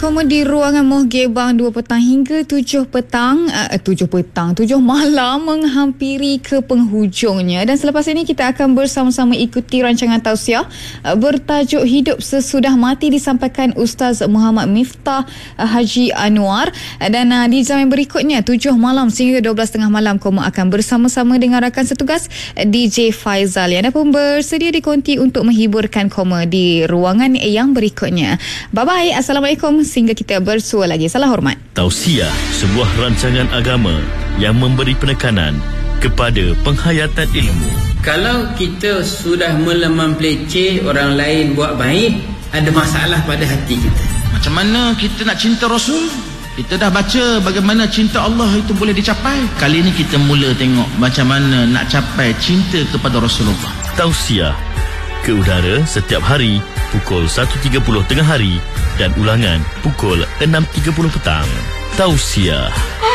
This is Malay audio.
Di ruangan Mohgebang 2 petang hingga 7 malam menghampiri ke penghujungnya, dan selepas ini kita akan bersama-sama ikuti rancangan tausiah bertajuk Hidup Sesudah Mati disampaikan Ustaz Muhammad Miftah Haji Anwar, dan di jam yang berikutnya 7 malam sehingga 12.30 malam kamu akan bersama-sama dengan rakan setugas DJ Faizal yang dah pun bersedia di konti untuk menghiburkan kamu di ruangan yang berikutnya. Bye-bye, Assalamualaikum, sehingga kita bersua lagi. Salam hormat. Tausiah, sebuah rancangan agama yang memberi penekanan kepada penghayatan ilmu. Kalau kita sudah melemah peleceh, orang lain buat baik, ada masalah pada hati kita. Macam mana kita nak cinta Rasul? Kita dah baca bagaimana cinta Allah itu boleh dicapai. Kali ini kita mula tengok macam mana nak capai cinta kepada Rasulullah. Tausiah ke udara setiap hari pukul 1.30 tengah hari dan ulangan pukul 6.30 petang. Tausiah.